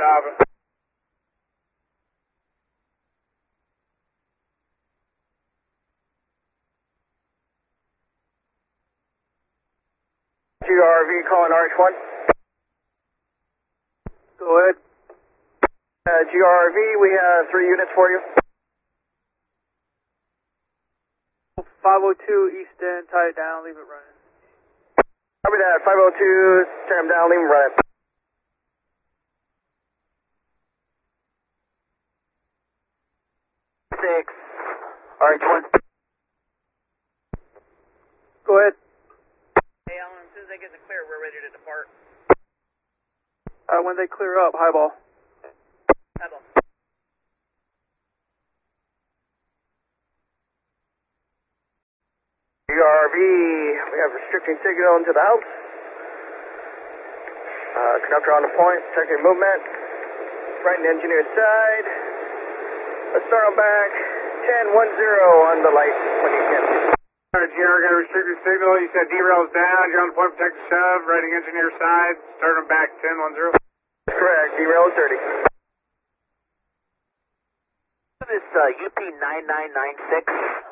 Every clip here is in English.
job. GRV calling RH1. Go ahead. GRV, we have 3 units for you. 502 East End, tie it down, leave it running. Copy that, 502, turn them down, leave them running. RH1. Go ahead. Hey, Alan, as soon as they get the clear, we're ready to depart. When they clear up, highball. Highball. GRV, we have restricting signal into the house. Conductor on the point, checking movement. Right in the engineer's side. Let's start on back. 10-1-0 on the light when you can. GR got a restricted signal. You said derail's down. You're on the point, protect the shove. Righting engineer side. Start them back 10-1-0. Correct, derail is 30. This UP 9996.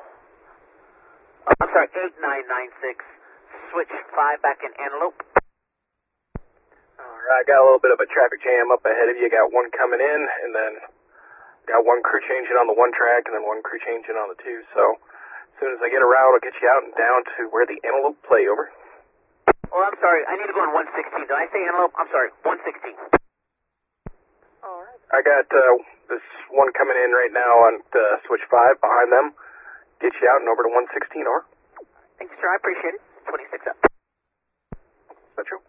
I'm sorry, 8996. Switch 5 back in Antelope. Alright, got a little bit of a traffic jam up ahead of you. Got one coming in, and then got one crew changing on the one track, and then one crew changing on the two. So as soon as I get a route, I'll get you out and down to where the Antelope play, over. Oh, I'm sorry, I need to go on 116. Did I say Antelope? I'm sorry, 116. Alright. I got this one coming in right now on switch 5 behind them. Get you out and over to 116, over. Thanks, sir, I appreciate it. 26 up. Is that true?